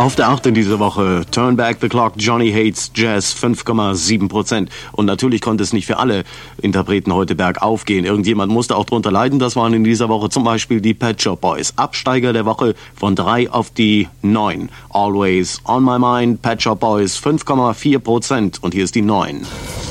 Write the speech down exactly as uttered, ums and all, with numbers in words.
Auf der acht in dieser Woche, Turn Back the Clock, Johnny Hates Jazz, fünf Komma sieben Prozent. Und natürlich konnte es nicht für alle Interpreten heute bergauf gehen. Irgendjemand musste auch drunter leiden. Das waren in dieser Woche zum Beispiel die Pet Shop Boys. Absteiger der Woche von drei auf die neun. Always on my mind, Pet Shop Boys, fünf Komma vier Prozent. Und hier ist die neun.